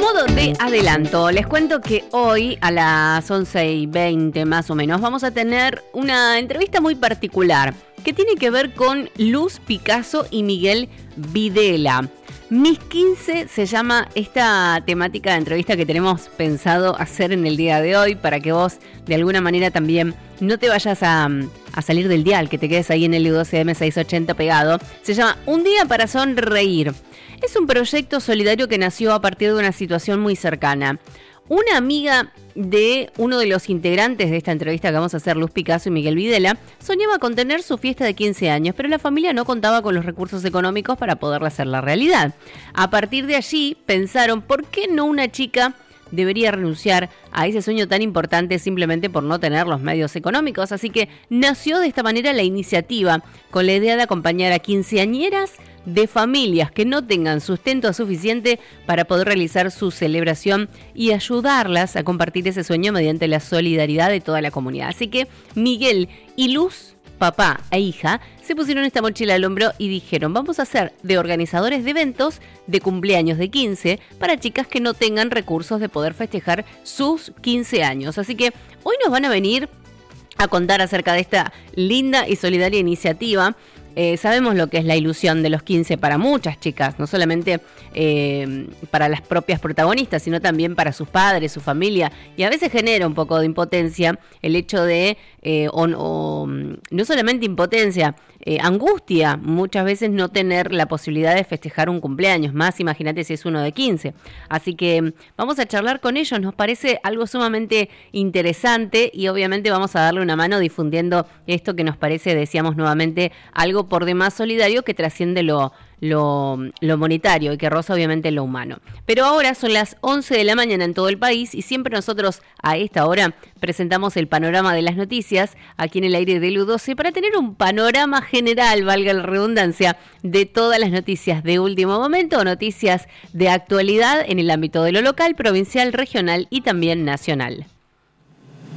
modo de adelanto, les cuento que hoy a las 11:20 más o menos vamos a tener una entrevista muy particular que tiene que ver con Luz Picasso y Miguel Videla. Mis 15 se llama esta temática de entrevista que tenemos pensado hacer en el día de hoy para que vos de alguna manera también no te vayas a salir del dial, que te quedes ahí en el U12M 680 pegado. Se llama Un Día para Sonreír. Es un proyecto solidario que nació a partir de una situación muy cercana. Una amiga de uno de los integrantes de esta entrevista que vamos a hacer, Luz Picasso y Miguel Videla, soñaba con tener su fiesta de 15 años, pero la familia no contaba con los recursos económicos para poderla hacer la realidad. A partir de allí pensaron, ¿por qué no una chica debería renunciar a ese sueño tan importante simplemente por no tener los medios económicos? Así que nació de esta manera la iniciativa, con la idea de acompañar a quinceañeras de familias que no tengan sustento suficiente para poder realizar su celebración y ayudarlas a compartir ese sueño mediante la solidaridad de toda la comunidad. Así que Miguel y Luz, papá e hija, se pusieron esta mochila al hombro y dijeron, vamos a ser de organizadores de eventos de cumpleaños de 15 para chicas que no tengan recursos de poder festejar sus 15 años. Así que hoy nos van a venir a contar acerca de esta linda y solidaria iniciativa. Sabemos lo que es la ilusión de los 15 para muchas chicas, no solamente para las propias protagonistas, sino también para sus padres, su familia, y a veces genera un poco de impotencia el hecho de, no solamente impotencia, angustia, muchas veces no tener la posibilidad de festejar un cumpleaños, más imagínate si es uno de 15. Así que vamos a charlar con ellos, nos parece algo sumamente interesante y obviamente vamos a darle una mano difundiendo esto que nos parece, decíamos nuevamente, algo por demás solidario que trasciende lo monetario y que roza obviamente lo humano. Pero ahora son las 11 de la mañana en todo el país y siempre nosotros a esta hora presentamos el panorama de las noticias aquí en el aire del U12 para tener un panorama general, valga la redundancia, de todas las noticias de último momento o noticias de actualidad en el ámbito de lo local, provincial, regional y también nacional.